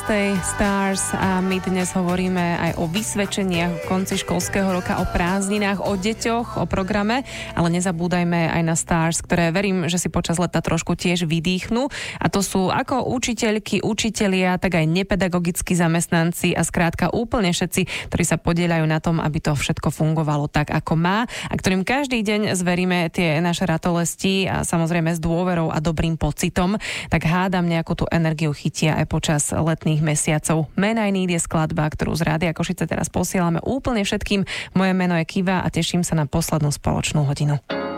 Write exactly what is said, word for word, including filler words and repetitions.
šiestej Stars a my dnes hovoríme aj o vysvedčeniach v konci školského roka, o prázdninách, o deťoch, o programe, ale nezabúdajme aj na Stars, ktoré verím, že si počas leta trošku tiež vydýchnú, a to sú ako učiteľky, učitelia, tak aj nepedagogickí zamestnanci a skrátka úplne všetci, ktorí sa podieľajú na tom, aby to všetko fungovalo tak, ako má, a ktorým každý deň zveríme tie naše ratolesti a samozrejme s dôverou a dobrým pocitom, tak hádam nejakú tú energiu chytia aj počas letných mesiacov. Men I Need je skladba, ktorú z Rádia Košice teraz posielame úplne všetkým. Moje meno je Kiva a teším sa na poslednú spoločnú hodinu.